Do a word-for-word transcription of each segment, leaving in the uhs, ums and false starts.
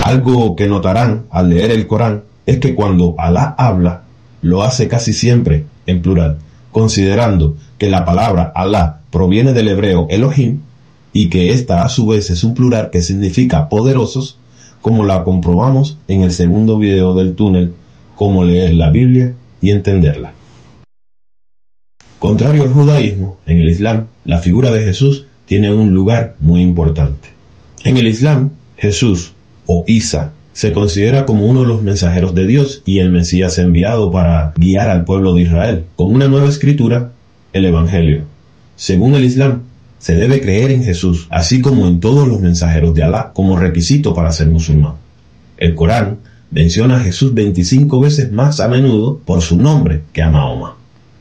Algo que notarán al leer el Corán es que cuando Alá habla, lo hace casi siempre en plural, considerando que la palabra Alá proviene del hebreo Elohim y que esta a su vez es un plural que significa poderosos, como la comprobamos en el segundo video del túnel, cómo leer la Biblia y entenderla. Contrario al judaísmo, en el Islam, la figura de Jesús tiene un lugar muy importante. En el Islam, Jesús, o Isa, se considera como uno de los mensajeros de Dios y el Mesías enviado para guiar al pueblo de Israel, con una nueva escritura, el Evangelio. Según el Islam, se debe creer en Jesús, así como en todos los mensajeros de Alá, como requisito para ser musulmán. El Corán menciona a Jesús veinticinco veces más a menudo por su nombre que a Mahoma.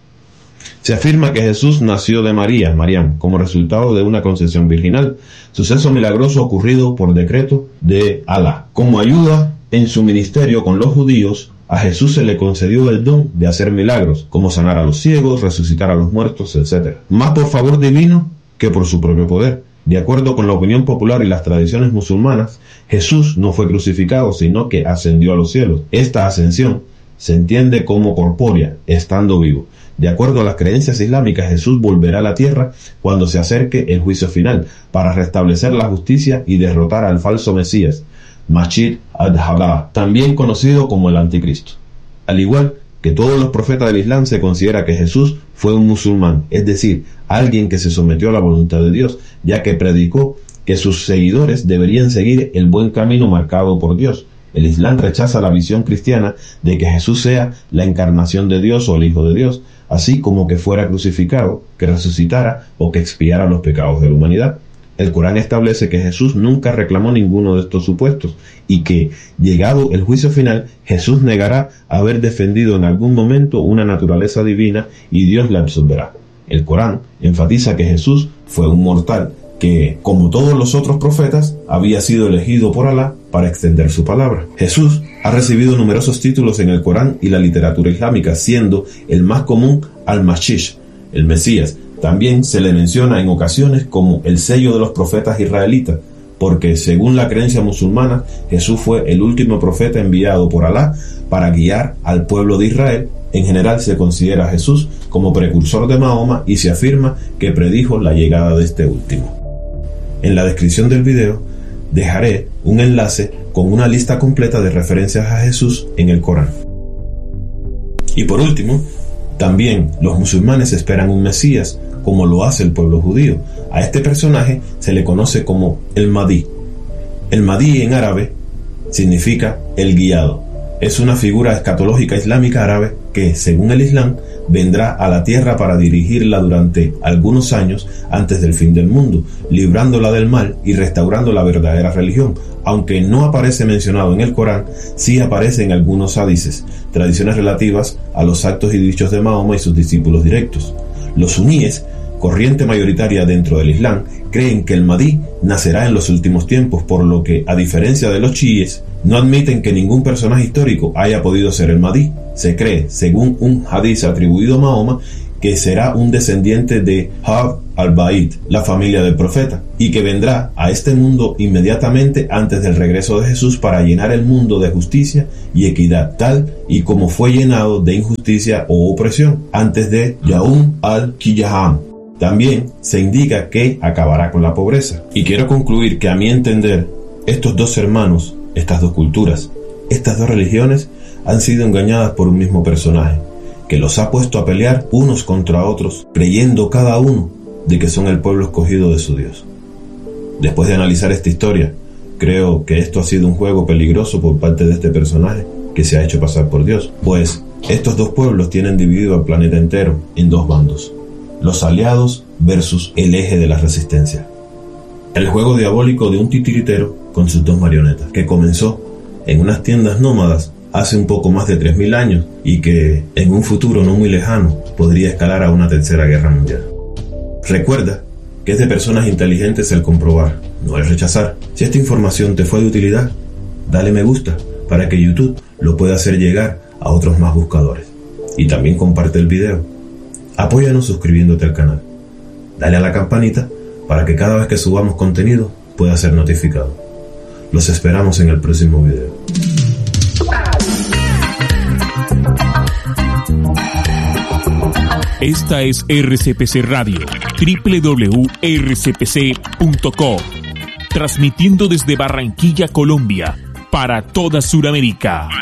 Se afirma que Jesús nació de María, Mariam, como resultado de una concepción virginal, suceso milagroso ocurrido por decreto de Alá. Como ayuda en su ministerio con los judíos, a Jesús se le concedió el don de hacer milagros, como sanar a los ciegos, resucitar a los muertos, etcétera. Más por favor divino que por su propio poder. De acuerdo con la opinión popular y las tradiciones musulmanas, Jesús no fue crucificado, sino que ascendió a los cielos. Esta ascensión se entiende como corpórea, estando vivo. De acuerdo a las creencias islámicas, Jesús volverá a la tierra cuando se acerque el juicio final, para restablecer la justicia y derrotar al falso Mesías, Masih ad-Dajjal, también conocido como el Anticristo. Al igual que todos los profetas del Islam, se considera que Jesús fue un musulmán, es decir, alguien que se sometió a la voluntad de Dios, ya que predicó que sus seguidores deberían seguir el buen camino marcado por Dios. El Islam rechaza la visión cristiana de que Jesús sea la encarnación de Dios o el Hijo de Dios, así como que fuera crucificado, que resucitara o que expiara los pecados de la humanidad. El Corán establece que Jesús nunca reclamó ninguno de estos supuestos y que, llegado el juicio final, Jesús negará haber defendido en algún momento una naturaleza divina y Dios la absolverá. El Corán enfatiza que Jesús fue un mortal que, como todos los otros profetas, había sido elegido por Alá para extender su palabra. Jesús ha recibido numerosos títulos en el Corán y la literatura islámica, siendo el más común al-Masih, el Mesías. También se le menciona en ocasiones como el sello de los profetas israelitas, porque según la creencia musulmana, Jesús fue el último profeta enviado por Alá para guiar al pueblo de Israel. En general se considera a Jesús como precursor de Mahoma y se afirma que predijo la llegada de este último. En la descripción del video dejaré un enlace con una lista completa de referencias a Jesús en el Corán. Y por último, también los musulmanes esperan un Mesías, como lo hace el pueblo judío. A este personaje se le conoce como el Mahdi. El Mahdi en árabe significa el guiado. Es una figura escatológica islámica árabe que, según el Islam, vendrá a la tierra para dirigirla durante algunos años antes del fin del mundo, librándola del mal y restaurando la verdadera religión. Aunque no aparece mencionado en el Corán, sí aparece en algunos hadices, tradiciones relativas a los actos y dichos de Mahoma y sus discípulos directos. Los suníes, corriente mayoritaria dentro del Islam, creen que el Mahdi nacerá en los últimos tiempos, por lo que, a diferencia de los chiíes, no admiten que ningún personaje histórico haya podido ser el Mahdi. Se cree, según un hadiz atribuido a Mahoma, que será un descendiente de Hab al-Ba'id, la familia del profeta, y que vendrá a este mundo inmediatamente antes del regreso de Jesús para llenar el mundo de justicia y equidad, tal y como fue llenado de injusticia o opresión antes de Yaum al-Qiyam. También se indica que acabará con la pobreza. Y quiero concluir que, a mi entender, estos dos hermanos, estas dos culturas, estas dos religiones han sido engañadas por un mismo personaje, que los ha puesto a pelear unos contra otros, creyendo cada uno de que son el pueblo escogido de su Dios. Después de analizar esta historia, creo que esto ha sido un juego peligroso por parte de este personaje que se ha hecho pasar por Dios, pues estos dos pueblos tienen dividido al planeta entero en dos bandos: los aliados versus el eje de la resistencia. El juego diabólico de un titiritero con sus dos marionetas, que comenzó en unas tiendas nómadas hace un poco más de tres mil años y que en un futuro no muy lejano podría escalar a una tercera guerra mundial. Recuerda que es de personas inteligentes el comprobar, no el rechazar. Si esta información te fue de utilidad, dale me gusta para que YouTube lo pueda hacer llegar a otros más buscadores. Y también comparte el video. Apóyanos suscribiéndote al canal. Dale a la campanita para que cada vez que subamos contenido pueda ser notificado. Los esperamos en el próximo video. Esta es R C P C Radio, doble u doble u doble u punto r c p c punto com, transmitiendo desde Barranquilla, Colombia, para toda Sudamérica.